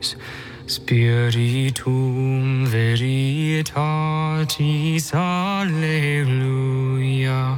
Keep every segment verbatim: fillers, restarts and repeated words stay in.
Spiritum veritatis, Alleluia.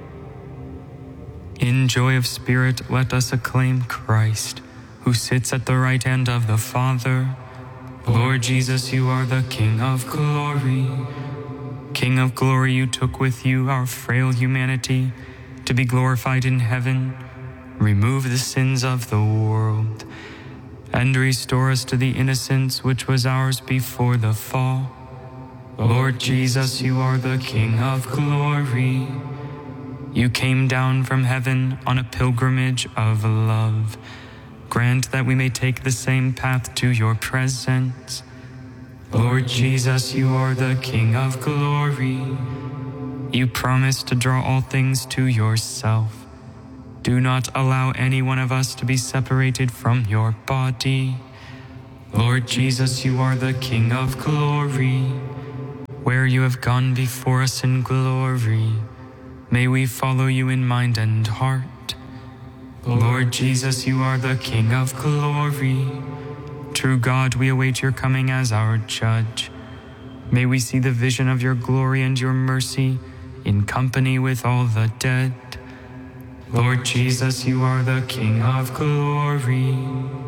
In joy of spirit, let us acclaim Christ, who sits at the right hand of the Father. Lord Jesus, you are the King of glory. King of glory, you took with you our frail humanity to be glorified in heaven. Remove the sins of the world and restore us to the innocence which was ours before the fall. Lord Jesus, you are the King of glory. You came down from heaven on a pilgrimage of love. Grant that we may take the same path to your presence. Lord Jesus, you are the King of glory. You promised to draw all things to yourself. Do not allow any one of us to be separated from your body. Lord Jesus, you are the King of glory. Where you have gone before us in glory, may we follow you in mind and heart. Lord Jesus, you are the King of glory. True God, we await your coming as our judge. May we see the vision of your glory and your mercy in company with all the dead. Lord Jesus, you are the King of glory.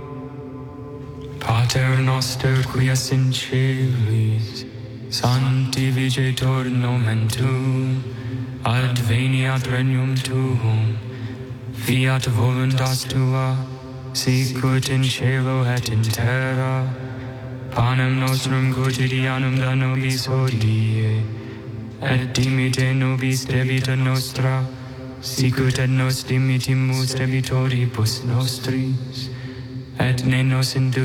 Pater noster, qui es in celis, sanctificetur nomen tuum, adveniat regnum tuum, fiat voluntas tua, sicut in cielo et in terra. Panem nostrum quotidianum da nobis hodie, et dimite nobis debita nostra, sicut et nos dimittimus debitoribus nostris, et ne nos inducas